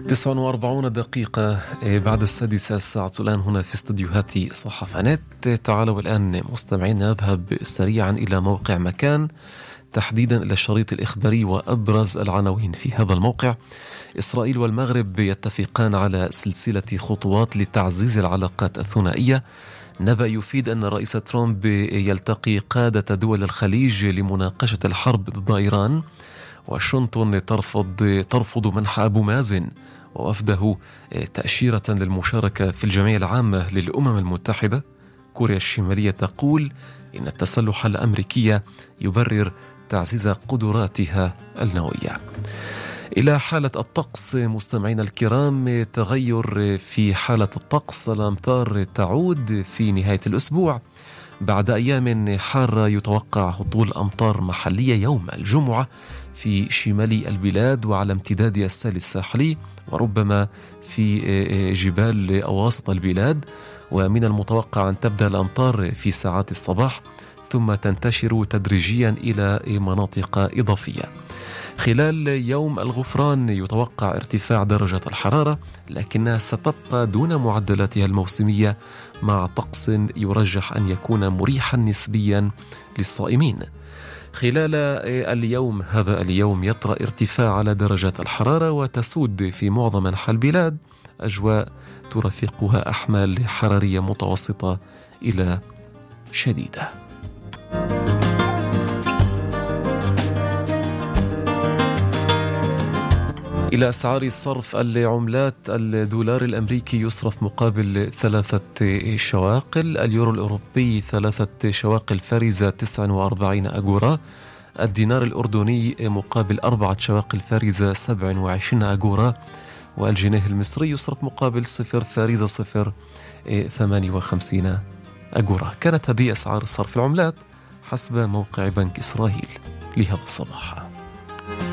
49 دقيقة بعد 6 الساعة الآن هنا في استديوهات صحافة نت. تعالوا الآن مستمعين نذهب سريعا إلى موقع مكان، تحديدا إلى الشريط الإخباري وأبرز العناوين في هذا الموقع. إسرائيل والمغرب يتفقان على سلسلة خطوات لتعزيز العلاقات الثنائية. نبأ يفيد أن الرئيس ترامب يلتقي قادة دول الخليج لمناقشة الحرب ضد إيران. واشنطن ترفض منح أبو مازن ووفده تأشيرة للمشاركة في الجمعية العامة للأمم المتحدة. كوريا الشمالية تقول إن التسلح الأمريكي يبرر تعزيز قدراتها النووية. إلى حالة الطقس مستمعين الكرام، تغير في حالة الطقس. الأمطار تعود في نهاية الأسبوع. بعد أيام حارة يتوقع هطول أمطار محلية يوم الجمعة في شمال البلاد وعلى امتداد السال الساحلي وربما في جبال أواسط البلاد. ومن المتوقع أن تبدأ الأمطار في ساعات الصباح ثم تنتشر تدريجيا إلى مناطق إضافية. خلال يوم الغفران يتوقع ارتفاع درجة الحرارة، لكنها ستبقى دون معدلاتها الموسمية مع طقس يرجح أن يكون مريحا نسبيا للصائمين. خلال هذا اليوم يطرأ ارتفاع على درجات الحرارة وتسود في معظم أنحاء البلاد أجواء ترافقها أحمال حرارية متوسطة إلى شديدة. إلى أسعار صرف العملات، الدولار الأمريكي يصرف مقابل 3 شواقل، اليورو الأوروبي 3 شواقل فارزة 49 أغورا، الدينار الأردني مقابل 4 شواقل فارزة 27 أغورا، والجنيه المصري يصرف مقابل 0 فارزة 58 أغورا. كانت هذه أسعار صرف العملات حسب موقع بنك إسرائيل لهذا الصباح.